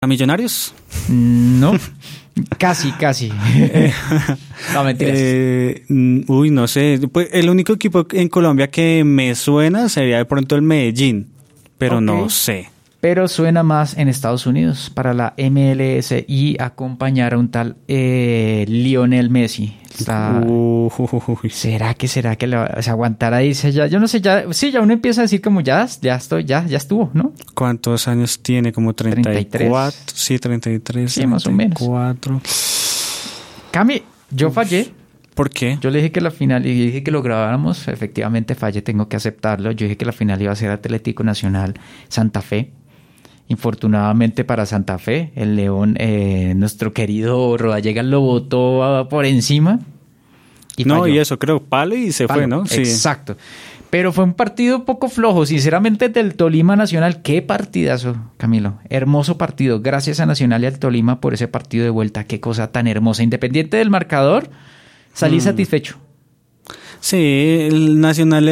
¿A Millonarios? No, casi. No, mentiras. No sé. Pues el único equipo en Colombia que me suena sería de pronto el Medellín, pero Ok. no sé. Pero suena más en Estados Unidos para la MLS y acompañar a un tal Lionel Messi. ¿Será que se aguantará ahí? Yo no sé, ya uno empieza a decir como ya estuvo, ¿no? ¿Cuántos años tiene? Como 34. 33. Sí, 33. Sí, más o menos. 34. Cami, yo fallé. ¿Por qué? Yo le dije que la final, y dije que lo grabáramos, efectivamente fallé, tengo que aceptarlo. Yo dije que la final iba a ser Atlético Nacional Santa Fe. Infortunadamente para Santa Fe, el León, nuestro querido Rodallega lo botó por encima. Y No, falló. y eso creo, palo y se fue, ¿no? Sí. Exacto. Pero fue un partido poco flojo, sinceramente, del Tolima Nacional. Qué partidazo, Camilo. Hermoso partido. Gracias a Nacional y al Tolima por ese partido de vuelta. Qué cosa tan hermosa. Independiente del marcador, salí satisfecho. Sí, el Nacional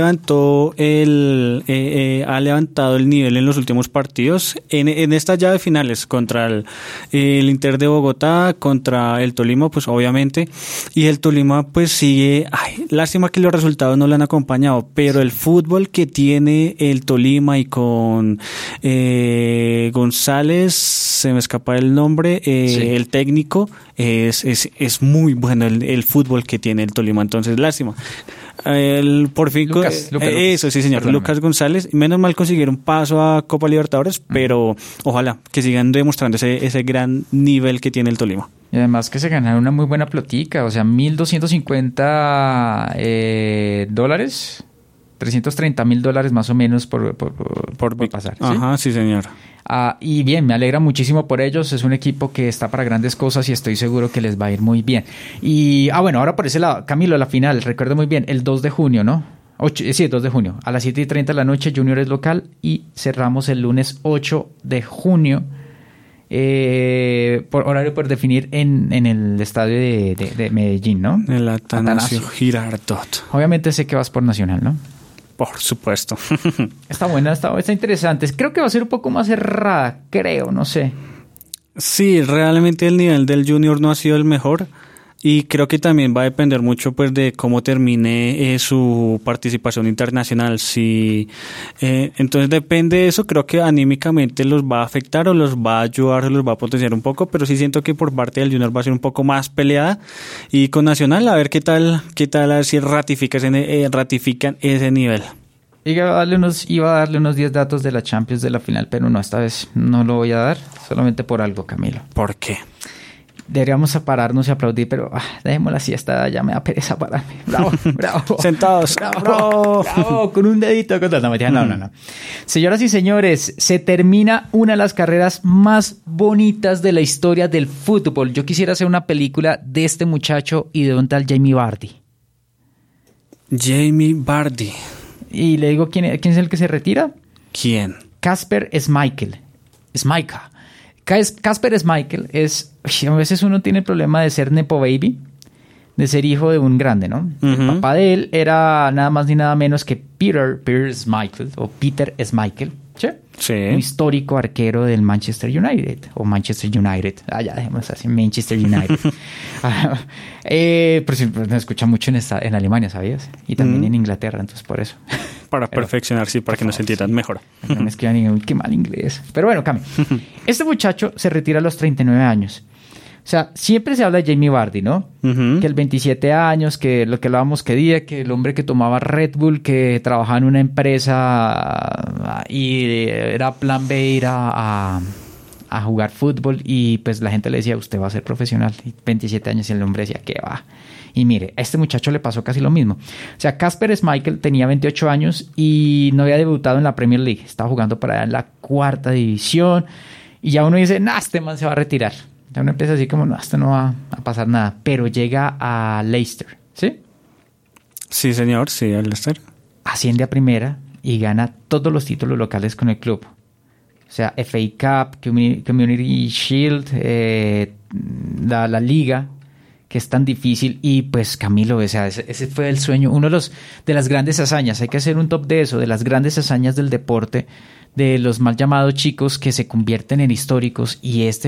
ha levantado el nivel en los últimos partidos en estas llaves finales contra el Inter de Bogotá, contra el Tolima, pues obviamente, y el Tolima pues sigue, lástima que los resultados no le han acompañado, pero el fútbol que tiene el Tolima y con González, se me escapa el nombre, Sí. el técnico, es muy bueno el fútbol que tiene el Tolima, entonces lástima. Por fin, Lucas. eso sí, señor. Perdóname. Lucas González. Menos mal consiguieron paso a Copa Libertadores, pero ojalá que sigan demostrando ese gran nivel que tiene el Tolima. Y además que se ganaron una muy buena plotica, o sea, $1,250, $330,000 más o menos por pasar. ¿sí? Ajá, sí, señor. Y bien, me alegra muchísimo por ellos. Es un equipo que está para grandes cosas y estoy seguro que les va a ir muy bien. Y, bueno, ahora por ese lado, Camilo, la final, recuerdo muy bien, el 2 de junio, ¿no? El 2 de junio, a las 7:30 de la noche, Junior es local y cerramos el lunes 8 de junio, por horario por definir en el estadio de Medellín, ¿no? El Atanasio Girardot. Obviamente sé que vas por Nacional, ¿no? Por supuesto. Está buena, está interesante. Creo que va a ser un poco más cerrada, creo, no sé. Sí, realmente el nivel del Junior no ha sido el mejor y creo que también va a depender mucho pues de cómo termine su participación internacional. Entonces depende de eso, creo que anímicamente los va a afectar o los va a ayudar, los va a potenciar un poco, pero sí siento que por parte del Junior va a ser un poco más peleada y con Nacional a ver qué tal a ver si ratifican ese nivel. Iba a darle unos 10 datos de la Champions de la final, pero no, esta vez no lo voy a dar, solamente por algo, Camilo. ¿Por qué? Deberíamos pararnos y aplaudir, pero dejémosla así, ya me da pereza pararme. Bravo, bravo. Sentados. Bravo, con un dedito. No. Señoras y señores, se termina una de las carreras más bonitas de la historia del fútbol. Yo quisiera hacer una película de este muchacho y de un tal Jamie Vardy. Jamie Vardy. Y le digo, ¿quién es el que se retira? ¿Quién? Casper Schmeichel. Casper Schmeichel a veces uno tiene el problema de ser nepo baby, de ser hijo de un grande, ¿no? Uh-huh. El papá de él era nada más ni nada menos que Peter Schmeichel, o Peter Schmeichel, ¿sí? Sí. Un histórico arquero del Manchester United, o Manchester United. Ya dejemos así, Manchester United. Pero me escucha mucho en Alemania, ¿sabías? Y también en Inglaterra, entonces por eso. Para perfeccionar, sí, para que nos entiendan mejor. No me escriban y digan, uy, qué mal inglés. Pero bueno, Cami. Este muchacho se retira a los 39 años. O sea, siempre se habla de Jamie Vardy, ¿no? Uh-huh. Que el 27 años, que lo que hablábamos que día, que el hombre que tomaba Red Bull, que trabajaba en una empresa y era plan B ir a jugar fútbol y pues la gente le decía, usted va a ser profesional. Y 27 años y el hombre decía, ¿qué va? Y mire, a este muchacho le pasó casi lo mismo. O sea, Casper Schmeichel tenía 28 años y no había debutado en la Premier League. Estaba jugando para allá en la 4ª división. Y ya uno dice, este man se va a retirar. Ya uno empieza así como, esto no va a pasar nada. Pero llega a Leicester, ¿sí? Sí, señor, sí, al Leicester. Asciende a primera y gana todos los títulos locales con el club. O sea, FA Cup, Community Shield, la Liga. que es tan difícil. Y pues Camilo, o sea, ese fue el sueño, uno de las grandes hazañas. Hay que hacer un top de eso, de las grandes hazañas del deporte, de los mal llamados chicos que se convierten en históricos, y este